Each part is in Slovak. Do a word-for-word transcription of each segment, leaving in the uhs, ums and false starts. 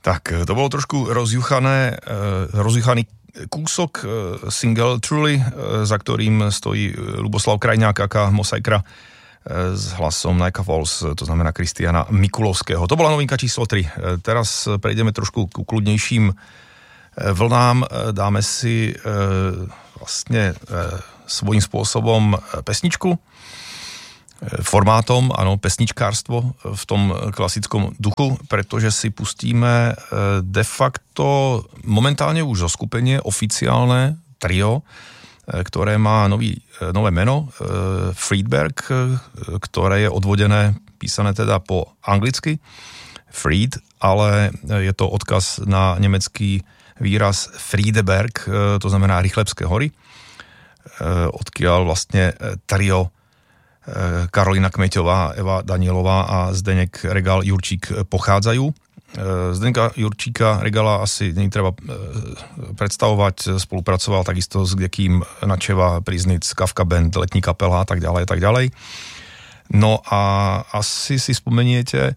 Tak, to bolo trošku rozjuchané, rozjuchaný kúsok, single Truly, za ktorým stojí Ľuboslav Krajňák, aká Mosaikra s hlasom Nike Falls, to znamená Kristiana Mikulovského. To bola novinka číslo tri. Teraz prejdeme trošku ku kľudnejším vlnám. Dáme si vlastne svojím spôsobom pesničku, formátom, áno, pesničkárstvo v tom klasickom duchu, pretože si pustíme de facto momentálne už zoskupenie, oficiálne trio, ktoré má nový, nové meno, Friedberg, ktoré je odvodené, písané teda po anglicky, Fried, ale je to odkaz na nemecký výraz Friedeberg, to znamená Rychlebské hory, odkiaľ vlastne trio Karolina Kmeťová, Eva Danielová a Zdeněk Regal Jurčík pochádzajú. Zdenka Jurčíka Regala asi nie treba predstavovať, spolupracoval takisto s kdekým Načeva, Priznic, Kafka Band, Letní kapela a tak ďalej, tak ďalej. No a asi si spomeniete,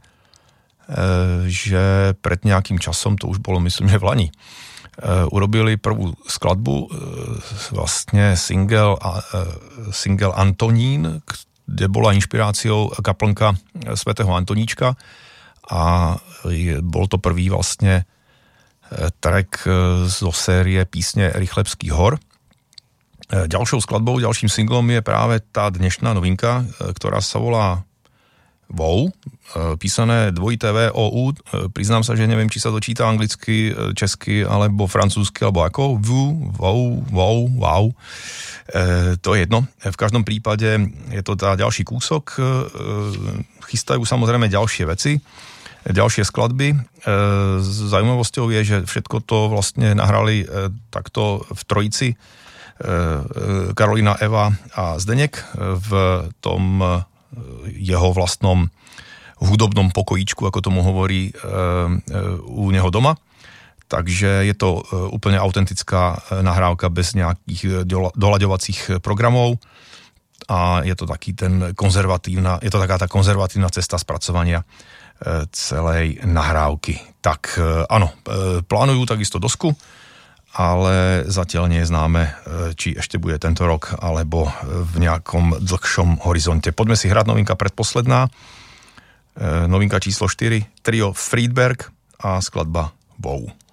že pred nejakým časom, to už bolo myslím, že v Lani, urobili prvú skladbu, vlastne single, single Antonín, kde bola inšpiráciou kaplnka svätého Antoníčka a bol to prvý vlastne track zo série písne Rychlebských hor. Ďalšou skladbou, ďalším singlom je práve tá dnešná novinka, ktorá sa volá Wow, písané dvojité V O U, priznám sa, že neviem, či sa to číta anglicky, česky, alebo francúzsky, alebo ako, Vu, Wow, Wow, Wow, e, to je jedno. V každom prípade je to tá ďalší kúsok, e, chystajú samozrejme ďalšie veci, ďalšie skladby. E, zaujímavosťou je, že všetko to vlastne nahrali e, takto v trojici, e, Karolina, Eva a Zdeněk v tom jeho vlastnom hudobnom pokojíčku, ako tomu hovorí, u neho doma. Takže je to úplne autentická nahrávka bez nejakých doľaďovacích programov a je to taký ten konzervatívna, je to taká tá konzervatívna cesta spracovania celej nahrávky. Tak áno, plánujú takisto dosku, ale zatiaľ nie je známe, či ešte bude tento rok, alebo v nejakom dlhšom horizonte. Poďme si hrať novinka predposledná. Novinka číslo štyri, trio Friedberg a skladba Wow.